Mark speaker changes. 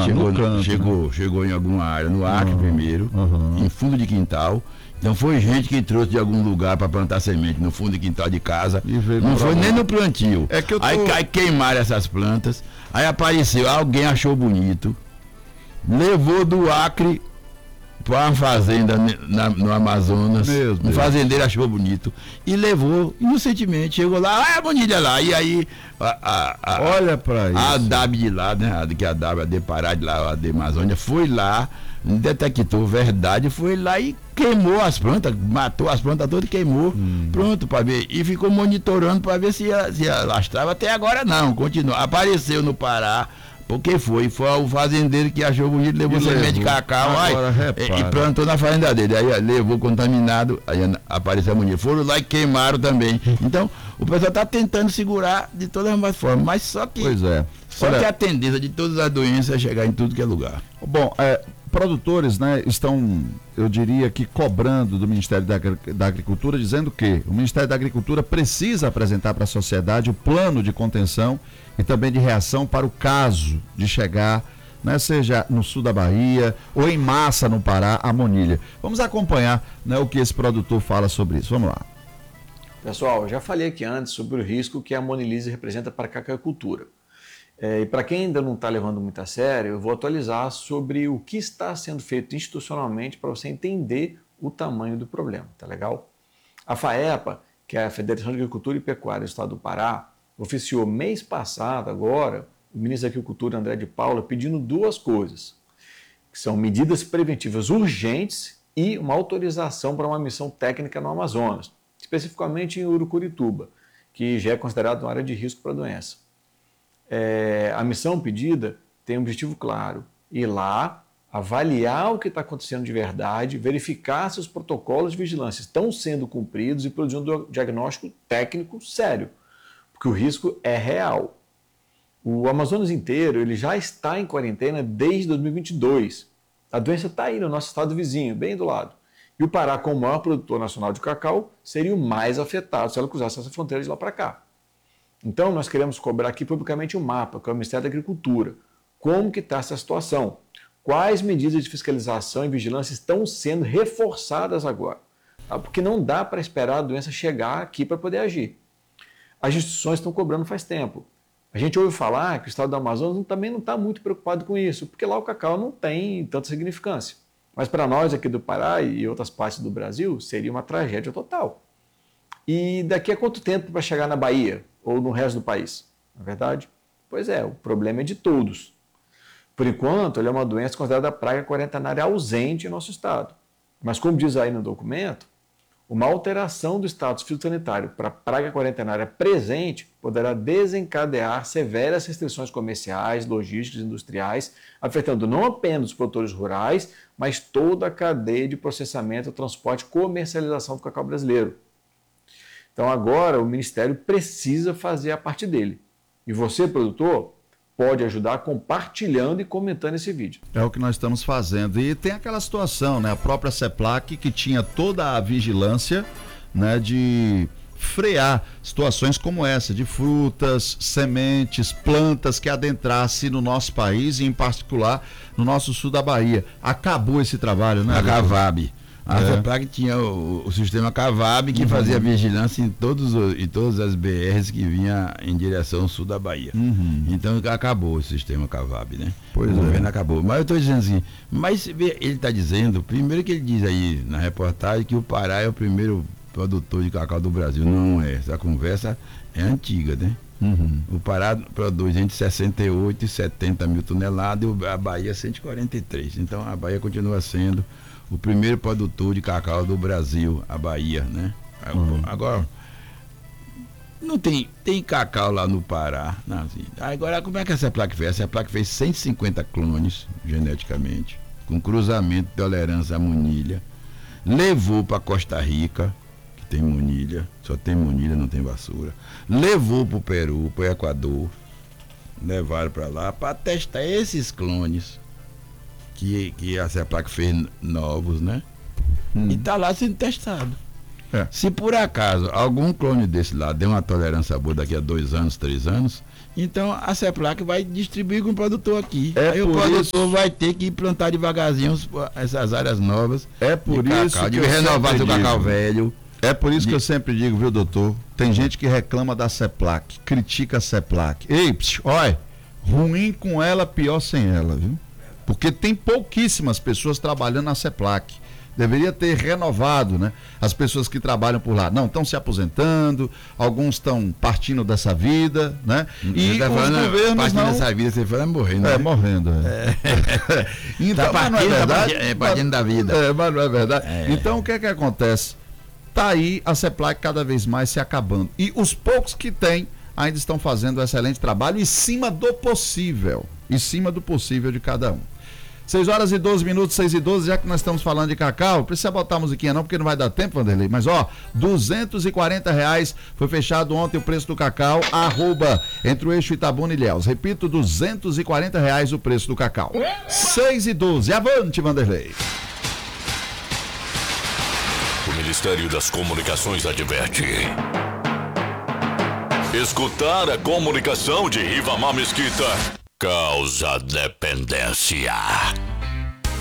Speaker 1: Chegou em alguma área, no Acre primeiro, em fundo de quintal. Então foi gente que trouxe de algum lugar para plantar semente no fundo de quintal de casa. Não foi nem no plantio. Aí queimaram essas plantas. Aí apareceu, alguém achou bonito, levou do Acre para uma fazenda no Amazonas. Um fazendeiro achou bonito e levou inocentemente. Chegou lá, a bonilha lá. E aí
Speaker 2: olha para isso.
Speaker 1: A ADAB de lá, né? A ADAB, a Depará de lá, a de Amazônia, foi lá, detectou verdade, foi lá e queimou as plantas, matou as plantas todas e queimou. Pronto, para ver. E ficou monitorando para ver se alastrava. Até agora não, continua. Apareceu no Pará. Porque foi o fazendeiro que achou bonito, levou semente de cacau e plantou na fazenda dele. Aí levou contaminado, aí apareceu a mulher. Foram lá e queimaram também. Então, o pessoal está tentando segurar de todas as formas, mas só que, que a tendência de todas as doenças é chegar em tudo que é lugar.
Speaker 2: Bom, produtores, né, estão, eu diria que cobrando do Ministério da Agricultura, dizendo que o Ministério da Agricultura precisa apresentar para a sociedade o plano de contenção e também de reação para o caso de chegar, né, seja no sul da Bahia ou em massa no Pará, a monilha. Vamos acompanhar, né, o que esse produtor fala sobre isso. Vamos lá.
Speaker 3: Pessoal, eu já falei aqui antes sobre o risco que a monilise representa para a cacauicultura. E para quem ainda não está levando muito a sério, eu vou atualizar sobre o que está sendo feito institucionalmente para você entender o tamanho do problema, tá legal? A FAEPA, que é a Federação de Agricultura e Pecuária do Estado do Pará, oficiou mês passado, agora, o ministro da Agricultura, André de Paula, pedindo duas coisas, que são medidas preventivas urgentes e uma autorização para uma missão técnica no Amazonas, especificamente em Urucurituba, que já é considerado uma área de risco para a doença. A missão pedida tem um objetivo claro: ir lá, avaliar o que está acontecendo de verdade, verificar se os protocolos de vigilância estão sendo cumpridos e produzindo um diagnóstico técnico sério, porque o risco é real. O Amazonas inteiro ele já está em quarentena desde 2022. A doença está aí no nosso estado vizinho, bem do lado. E o Pará, como o maior produtor nacional de cacau, seria o mais afetado se ela cruzasse essa fronteira de lá para cá. Então, nós queremos cobrar aqui publicamente um mapa, que é o Ministério da Agricultura. Como que está essa situação? Quais medidas de fiscalização e vigilância estão sendo reforçadas agora? Porque não dá para esperar a doença chegar aqui para poder agir. As instituições estão cobrando faz tempo. A gente ouve falar que o estado do Amazonas também não está muito preocupado com isso, porque lá o cacau não tem tanta significância. Mas para nós aqui do Pará e outras partes do Brasil, seria uma tragédia total. E daqui a quanto tempo para chegar na Bahia ou no resto do país? Não é verdade? Pois é, o problema é de todos. Por enquanto, ele é uma doença considerada praga quarentenária ausente em nosso estado. Mas como diz aí no documento, uma alteração do status fitossanitário para praga quarentenária presente poderá desencadear severas restrições comerciais, logísticas e industriais, afetando não apenas os produtores rurais, mas toda a cadeia de processamento, transporte e comercialização do cacau brasileiro. Então agora o Ministério precisa fazer a parte dele. E você, produtor, pode ajudar compartilhando e comentando esse vídeo.
Speaker 2: É o que nós estamos fazendo. E tem aquela situação, né? A própria CEPLAC, que tinha toda a vigilância, né, de frear situações como essa, de frutas, sementes, plantas que adentrassem no nosso país e em particular no nosso sul da Bahia. Acabou esse trabalho, né?
Speaker 1: A CAVAB. A CEPLAC tinha o sistema CAVAB que fazia vigilância em todas as BRs que vinha em direção ao sul da Bahia. Então acabou o sistema CAVAB, né?
Speaker 2: Pois
Speaker 1: o governo acabou. Mas eu estou dizendo assim, mas ele está dizendo, primeiro que ele diz aí na reportagem que o Pará é o primeiro produtor de cacau do Brasil. Não é, essa conversa é antiga, né? O Pará produz entre 68 e 70 mil toneladas e a Bahia 143. Então a Bahia continua sendo o primeiro produtor de cacau do Brasil, a Bahia, né? Agora, não tem cacau lá no Pará. Não, assim. Agora, como é que essa placa fez? Essa placa fez 150 clones, geneticamente, com cruzamento de tolerância à monilha, levou para Costa Rica, que tem monilha, só tem monilha, não tem vassoura, levou para o Peru, para o Equador, levaram para lá para testar esses clones que a CEPLAC fez novos, né? E está lá sendo testado.
Speaker 2: É.
Speaker 1: Se por acaso algum clone desse lá der uma tolerância boa daqui a 2 anos, 3 anos, então a CEPLAC vai distribuir com o produtor aqui. Aí o produtor vai ter que plantar devagarzinho essas áreas novas.
Speaker 2: É por isso que
Speaker 1: de renovar seu cacau velho.
Speaker 2: É por isso que eu sempre digo, viu, doutor? Tem gente que reclama da CEPLAC, critica a CEPLAC. Ei, olha, ruim com ela, pior sem ela, viu? Porque tem pouquíssimas pessoas trabalhando na CEPLAC. Deveria ter renovado, né? As pessoas que trabalham por lá. Não, estão se aposentando, alguns estão partindo dessa vida, né? E
Speaker 1: tá
Speaker 2: os governos
Speaker 1: partindo
Speaker 2: não...
Speaker 1: dessa vida, você fala morrendo.
Speaker 2: É, morrendo. Então,
Speaker 1: tá partindo,
Speaker 2: mas não é verdade?
Speaker 1: partindo da vida.
Speaker 2: Mas não é verdade. Então, o que é que acontece? Tá aí a CEPLAC cada vez mais se acabando. E os poucos que tem ainda estão fazendo um excelente trabalho em cima do possível. Em cima do possível de cada um. 6h12, 6h12, já que nós estamos falando de cacau, não precisa botar a musiquinha não, porque não vai dar tempo, Vanderlei, mas ó, R$240 foi fechado ontem o preço do cacau, entre o eixo Itabuna e Ilhéus. Repito, R$240 o preço do cacau. 6h12, avante, Vanderlei.
Speaker 4: O Ministério das Comunicações adverte. Escutar a comunicação de Rivamar Mesquita causa dependência.